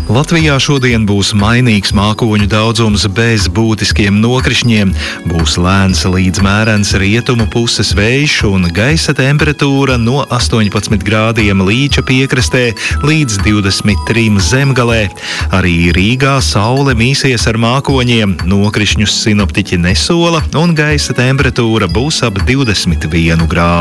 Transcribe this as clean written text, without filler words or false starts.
Latvijā šodien būs mainīgs mākoņu daudzums bez būtiskiem nokrišņiem. Būs lēns līdz mērens rietumu puses vējš un gaisa temperatūra no 18 grādiem Līča piekrastē līdz 23 Zemgalē. Arī Rīgā saule mīsies ar mākoņiem, nokrišņus sinoptiķi nesola un gaisa temperatūra būs ap 21 grādu.